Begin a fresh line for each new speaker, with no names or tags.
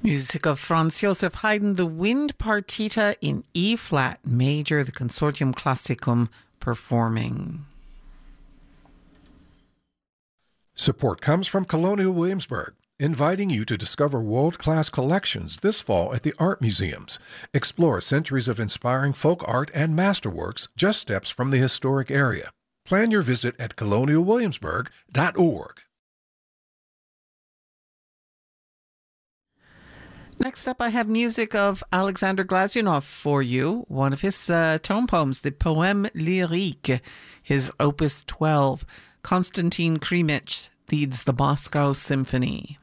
Music of Franz Joseph Haydn, the Wind Partita in E-flat major, the Consortium Classicum performing.
Support comes from Colonial Williamsburg, inviting you to discover world-class collections this fall at the art museums. Explore centuries of inspiring folk art and masterworks just steps from the historic area. Plan your visit at colonialwilliamsburg.org.
Next up, I have music of Alexander Glazunov for you, one of his tone poems, the Poème Lyrique, his Opus 12. Konstantin Krimich leads the Moscow Symphony.